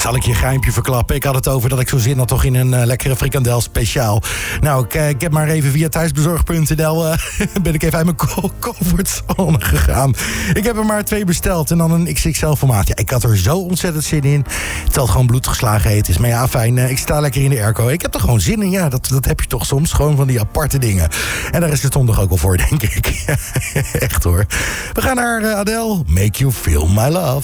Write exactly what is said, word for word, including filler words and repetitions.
Zal ik je geheimpje verklappen? Ik had het over dat ik zo zin had toch in een uh, lekkere frikandel speciaal. Nou, ik, uh, ik heb maar even via thuisbezorg punt n l uh, ben ik even uit mijn co- comfortzone gegaan. Ik heb er maar twee besteld en dan een X X L formaat. Ja, ik had er zo ontzettend zin in. Terwijl het gewoon bloedgeslagen heet is. Maar ja, fijn, uh, ik sta lekker in de airco. Ik heb er gewoon zin in. Ja, dat, dat heb je toch soms. Gewoon van die aparte dingen. En daar is het zondag ook wel voor, denk ik. Echt hoor. We gaan naar uh, Adele. Make You Feel My Love.